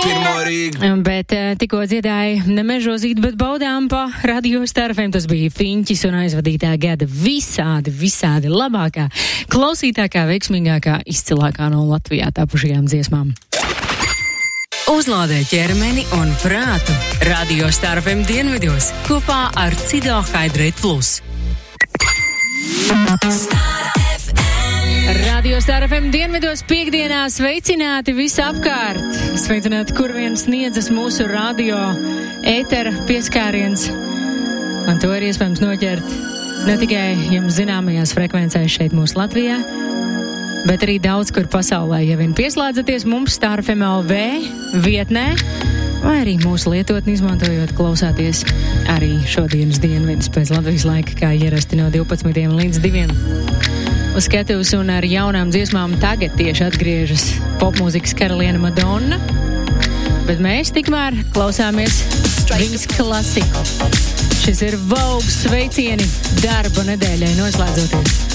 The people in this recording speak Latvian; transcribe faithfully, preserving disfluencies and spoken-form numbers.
pirmo Rīgu. Bet tikko dziedāja nemežozīt, bet baudām pa radio starfiem. Tas bija Fiņķis un aizvadītā gada visādi, visādi labākā, klausītākā, veiksmīgākā, izcilākā no Latvijā tapušajām dziesmām. Uzlādē ķermeni un prātu radio starfiem dienvidos kopā ar Cido Hydrate Plus. Radio Star F M dienvidos piekdienā sveicināti visapkārt. Sveicināti, kur vien sniedzas mūsu radio ētera pieskāriens. Un to ir iespējams noķert ne tikai jums zināmajās frekvencēs šeit mūsu Latvijā, bet arī daudz kur pasaulē. Ja vien pieslēdzaties mums Star F M L V vietnē, vai arī mūsu lietotni izmantojot, klausāties arī šodienas dienvidus pēc Latvijas laika, kā ierasti no divpadsmitiem līdz diviem. Uz skatuves un ar jaunām dziesmām tagad tieši atgriežas popmūzikas karaliene Madonna, bet mēs tikmēr klausāmies viņas klasiku. Šis ir Vogue sveicieni darba nedēļai noslēdzoties.